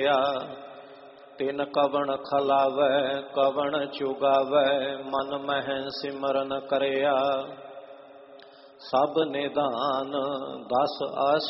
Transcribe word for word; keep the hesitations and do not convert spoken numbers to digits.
ਤਿਨ ਕਵਣ ਖਲਾਵੈ ਕਵਣ ਚੁਗਾਵੈ ਮਨ ਮਹਿ ਸਿਮਰਨ ਕਰਿਆ। ਸਭ ਨਿਧਾਨ ਦਸ ਆਸ